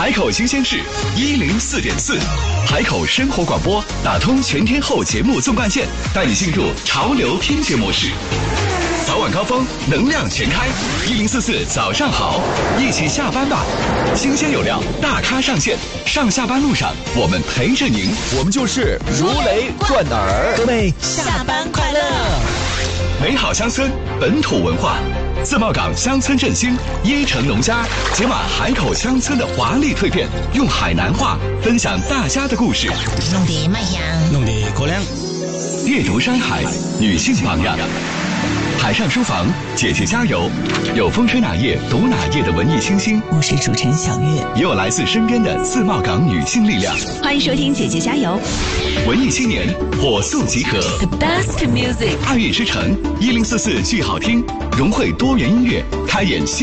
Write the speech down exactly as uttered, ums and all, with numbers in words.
海口新鲜事一零四点四，海口生活广播打通全天候节目纵贯线，带你进入潮流听觉模式。早晚高峰，能量全开，一零四四早上好，一起下班吧。新鲜有料，大咖上线，上下班路上我们陪着您， 我们就是如雷贯耳。 各位下班快乐！ 美好乡村，本土文化。自贸港乡村振兴，椰城农家解码海口乡村的华丽蜕变，用海南话分享大家的故事， 弄得麦香， 弄得高粱。 阅读山海，女性榜样。海上书房，姐姐加油！有风吹哪页读哪页的文艺清新， 我是主持人小月， 也有来自身边的自贸港女性力量。 欢迎收听姐姐加油！ 文艺青年火速集合 ，The best music， 爱乐之城一零四四聚好听，融汇多元音乐，开演新。